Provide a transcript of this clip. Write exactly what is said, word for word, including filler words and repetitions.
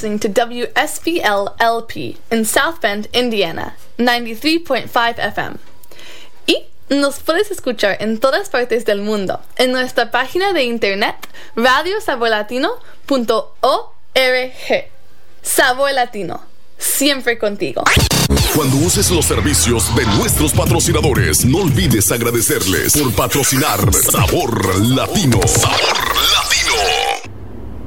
listening to W S B L L P in South Bend, Indiana, ninety-three point five F M. Y nos puedes escuchar en todas partes del mundo en nuestra página de internet radio sabor latino punto org. Sabor Latino, siempre contigo. Cuando uses los servicios de nuestros patrocinadores, no olvides agradecerles por patrocinar Sabor Latino. Sabor